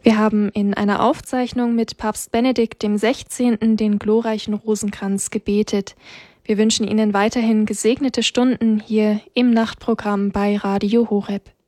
Wir haben in einer Aufzeichnung mit Papst Benedikt XVI. Den glorreichen Rosenkranz gebetet. Wir wünschen Ihnen weiterhin gesegnete Stunden hier im Nachtprogramm bei Radio Horeb.